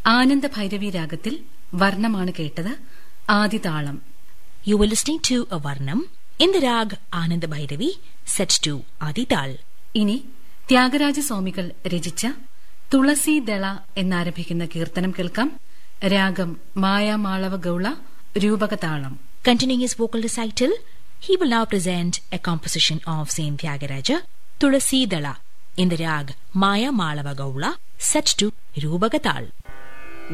ആനന്ദ ഭൈരവി രാഗത്തിൽ വർണ്ണമാണ് കേട്ടത്. ആദിതാളം. You were listening to a Varnam in the rag Anand Bhairavi set to Adital. ഇനി ത്യാഗരാജ സ്വാമികൾ രചിച്ച തുളസീദള എന്നാരംഭിക്കുന്ന കീർത്തനം കേൾക്കാം. രാഗം Mayamalava ഗൌള, രൂപകതാളം. Continuing his vocal recital, he will now present a composition of Saint Tyagaraja, Tulasi Dala, in the rag Maya Malava Gaula, set to Rubagatal.